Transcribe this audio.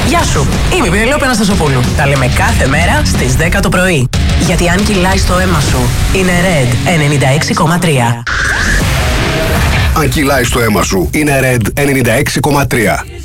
Γεια σου, είμαι η Πενελόπη Αναστασοπούλου. Τα λέμε κάθε μέρα στις 10 το πρωί. Γιατί αν κυλάει στο αίμα σου, είναι Red 96,3. Αν κυλάει στο αίμα σου, είναι Red 96,3.